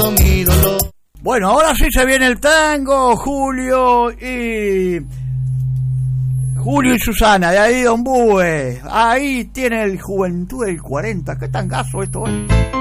todo mi dolor. Bueno, ahora sí se viene el tango, Julio y Susana, de ahí Don Bue. Ahí tiene el Juventud del 40. ¿Qué tangazo esto,